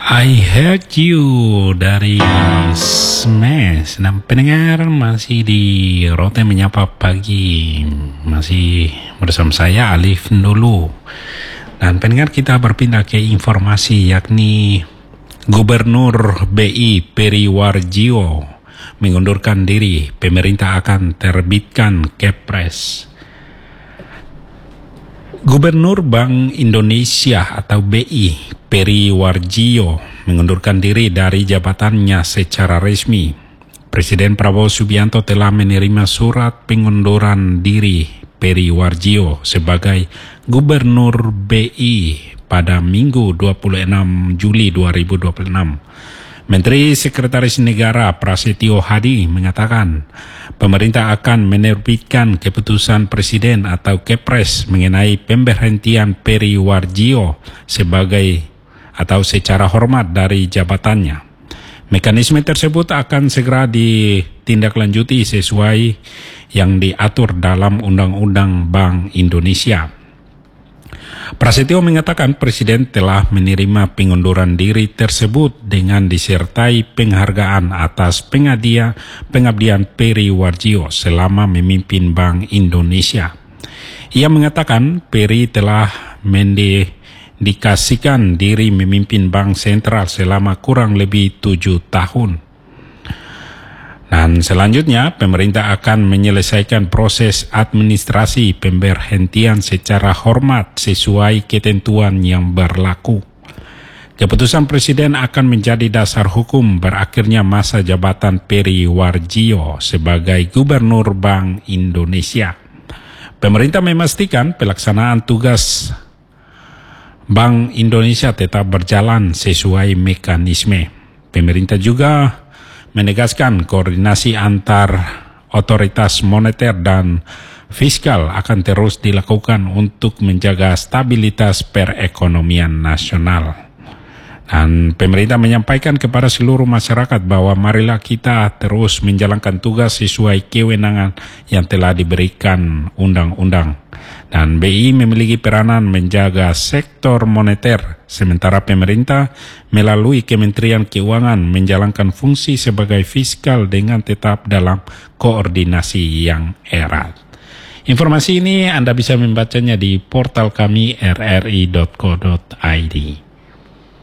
I Heard You dari Smash. Dan pendengar masih di Rote Menyapa Pagi, masih bersama saya Alif dulu. Dan pendengar, kita berpindah ke informasi, yakni Gubernur BI Peri Warjio mengundurkan diri. Pemerintah akan terbitkan Kepres. Gubernur Bank Indonesia atau BI Peri Warjio mengundurkan diri dari jabatannya secara resmi. Presiden Prabowo Subianto telah menerima surat pengunduran diri Peri Warjio sebagai Gubernur BI pada Minggu 26 Juli 2026. Menteri Sekretaris Negara Prasetyo Hadi mengatakan pemerintah akan menerbitkan keputusan Presiden atau Kepres mengenai pemberhentian Peri Warjio secara hormat dari jabatannya. Mekanisme tersebut akan segera ditindaklanjuti sesuai yang diatur dalam Undang-Undang Bank Indonesia. Prasetyo mengatakan Presiden telah menerima pengunduran diri tersebut dengan disertai penghargaan atas pengabdian Peri Warjio selama memimpin Bank Indonesia. Ia mengatakan Peri telah mendedikasikan diri memimpin Bank Sentral selama kurang lebih 7 tahun. Dan selanjutnya, pemerintah akan menyelesaikan proses administrasi pemberhentian secara hormat sesuai ketentuan yang berlaku. Keputusan Presiden akan menjadi dasar hukum berakhirnya masa jabatan Peri Warjio sebagai Gubernur Bank Indonesia. Pemerintah memastikan pelaksanaan tugas Bank Indonesia tetap berjalan sesuai mekanisme. Pemerintah juga menegaskan koordinasi antar otoritas moneter dan fiskal akan terus dilakukan untuk menjaga stabilitas perekonomian nasional. Dan pemerintah menyampaikan kepada seluruh masyarakat bahwa marilah kita terus menjalankan tugas sesuai kewenangan yang telah diberikan undang-undang. Dan BI memiliki peranan menjaga sektor moneter, sementara pemerintah melalui Kementerian Keuangan menjalankan fungsi sebagai fiskal dengan tetap dalam koordinasi yang erat. Informasi ini Anda bisa membacanya di portal kami rri.co.id.